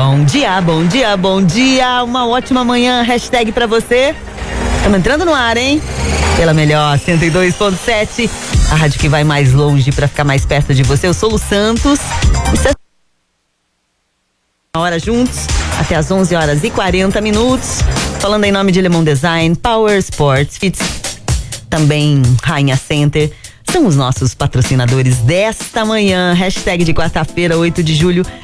Bom dia, bom dia, bom dia. Uma ótima manhã, hashtag pra você. Estamos entrando no ar, hein? Pela melhor 102.7, a rádio que vai mais longe pra ficar mais perto de você. Eu sou Lu Santos. Uma hora juntos, até às 11h40. Falando em nome de Lemon Design, Power Sports, Fits, também Rainha Center. São os nossos patrocinadores desta manhã. Hashtag de quarta-feira, 8 de julho